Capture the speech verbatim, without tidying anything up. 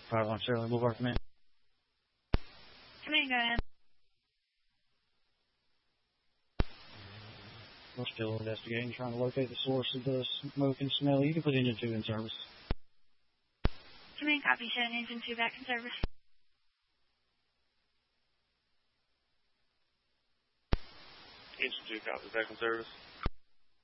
five one Shirley Boulevard, command. Command, go ahead. We're still investigating, trying to locate the source of the smoke and smell. You can put engine two in service. Command, copy, showing engine two back in service. Engine two, copy, back in service.